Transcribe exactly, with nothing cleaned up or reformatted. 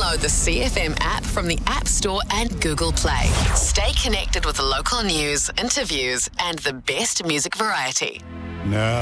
Download the C F M app from the App Store and Google Play. Stay connected with the local news, interviews, and the best music variety. No.